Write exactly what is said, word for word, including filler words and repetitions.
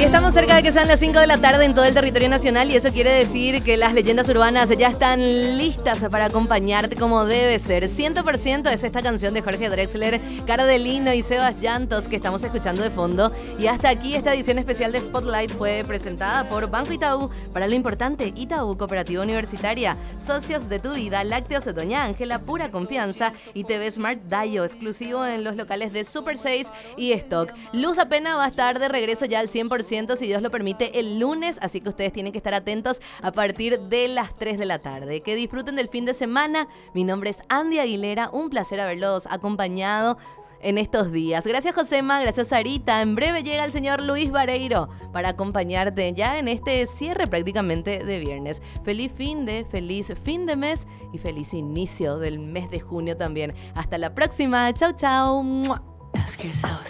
Y estamos cerca de que sean las cinco de la tarde en todo el territorio nacional y eso quiere decir que las leyendas urbanas ya están listas para acompañarte como debe ser. cien por ciento es esta canción de Jorge Drexler, Cara de Lino y Sebas Llantos que estamos escuchando de fondo. Y hasta aquí esta edición especial de Spotlight fue presentada por Banco Itaú. Para lo importante, Itaú Cooperativa Universitaria, socios de tu vida, lácteos de Doña Ángela, pura confianza y T V Smart Dayo, exclusivo en los locales de Super seis y Stock. Luz Apena va a estar de regreso ya al cien por ciento, si Dios lo permite, el lunes, así que ustedes tienen que estar atentos a partir de las tres de la tarde. Que disfruten del fin de semana. Mi nombre es Andy Aguilera, un placer haberlos acompañado en estos días. Gracias Josema, gracias Sarita. En breve llega el señor Luis Vareiro para acompañarte ya en este cierre prácticamente de viernes. Feliz fin de, feliz fin de mes y feliz inicio del mes de junio también. Hasta la próxima. Chau, chau. Ask yourself